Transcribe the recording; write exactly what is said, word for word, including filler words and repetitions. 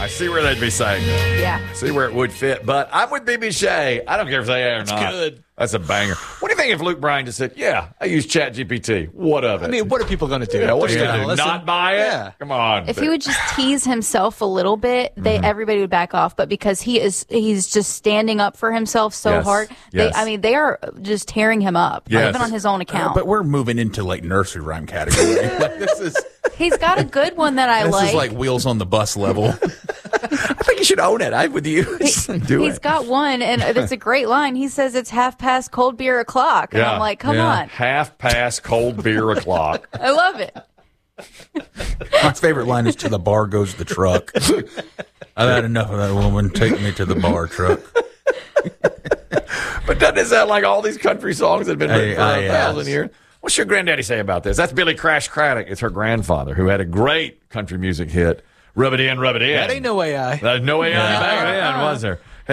see where they'd be saying that. Yeah. See where it would fit. But I'm with B B Shea. I don't care if they are or That's not. good. That's a banger. What do you think if Luke Bryan just said, yeah, I use Chat G P T. What of it? I mean, what are people going to do? yeah, what are you They're going to gonna do? listen. Not buy it? Yeah. Come on. If he would just tease himself a little bit, they Mm-hmm. everybody would back off. But because he is, he's just standing up for himself so Yes. hard. Yes. They, I mean, they are just tearing him up, Yes. even on his own account. But we're moving into like nursery rhyme category. Like, this is He's got a good one that I this like. is like Wheels on the Bus level. I think you should own it. I'm with you. do He's it. got one, and it's a great line. He says it's half past cold beer o'clock, and Yeah. I'm like, come Yeah. on, Half past cold beer o'clock. I love it. My favorite line is "To the bar goes the truck." I've had enough of that woman. Take me to the bar truck. But doesn't it sound like all these country songs that have been written Hey, for I, a uh, thousand years? What's your granddaddy say about this? That's Billy Crash Craddock. It's her grandfather who had a great country music hit, Rub It In, Rub It In. That ain't no way I. There's no way out back then, was there?